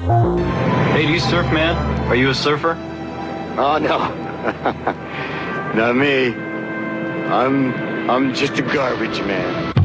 Hey, do you surf, man? Are you a surfer? Oh, no. Not me. I'm just a garbage man.